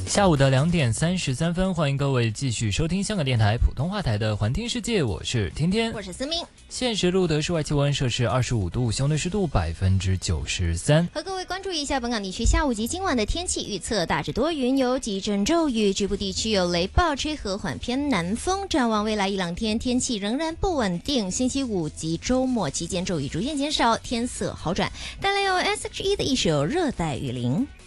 下午的2点33分，欢迎各位继续收听香港电台普通话台的环听世界，我是天天， 我是思明。 现时录的室外气温摄氏25度，相对湿度93%。 和各位关注一下本港地区下午及今晚的天气预测，大致多云，有几阵骤雨，局部地区有雷暴，吹和缓偏南风。展望未来1-2天，天气仍然不稳定。星期五及周末期间，骤雨逐渐减少，天色好转。带来有 S.H.E 的一首《热带雨林》。